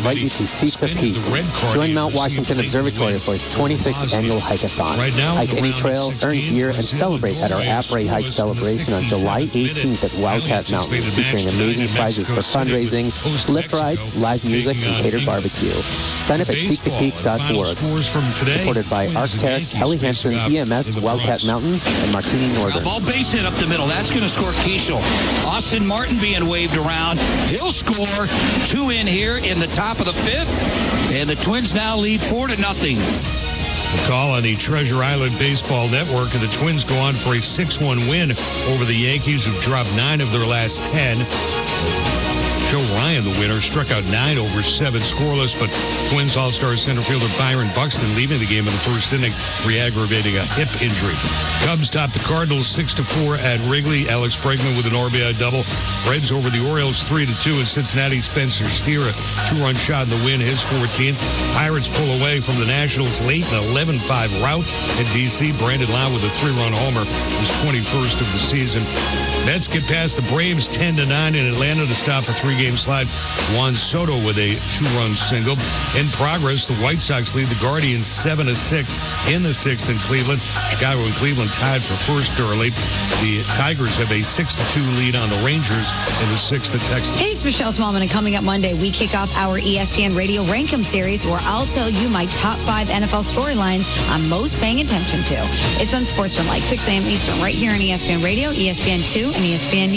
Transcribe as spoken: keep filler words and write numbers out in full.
invite you to Seek the Peak. Join Mount Washington Observatory for its twenty-sixth annual hike-a-thon. Hike any trail, earn gear, and celebrate at our Après Hike celebration on July eighteenth at Wildcat Mountain, featuring amazing prizes for fundraising, lift rides, live music, and catered barbecue. Sign up at seek the peak dot org. Supported by Arc'teryx, Helly Hansen, E M S, Wildcat Mountain, and Martini Northern. Ball base hit up the middle. That's going to score Keishel. Austin Martin being waved around. He'll score two in here in the top of the fifth. And the Twins now lead four to nothing. The call on the Treasure Island Baseball Network, and the Twins go on for a six one win over the Yankees, who've dropped nine of their last ten. Joe Ryan, the winner, struck out nine over seven scoreless, but Twins All-Star center fielder Byron Buxton leaving the game in the first inning, re-aggravating a hip injury. Cubs top the Cardinals six to four at Wrigley. Alex Bregman with an R B I double. Reds over the Orioles three to two, and Cincinnati Spencer Steer a two-run shot in the win, his fourteenth. Pirates pull away from the Nationals late in an eleven five rout at D C. Brandon Lau with a three-run homer, his twenty-first of the season. Mets get past the Braves ten to nine in Atlanta to stop a three-game slide. Juan Soto with a two-run single. In progress, the White Sox lead the Guardians seven to six in the sixth in Cleveland. Chicago and Cleveland tied for first early. The Tigers have a six to two lead on the Rangers in the sixth at Texas. Hey, it's Michelle Smallman, and coming up Monday, we kick off our E S P N Radio Rankum series, where I'll tell you my top five N F L storylines I'm most paying attention to. It's Unsportsmanlike, six a.m. Eastern, right here on E S P N Radio, E S P N two, and E S P N U.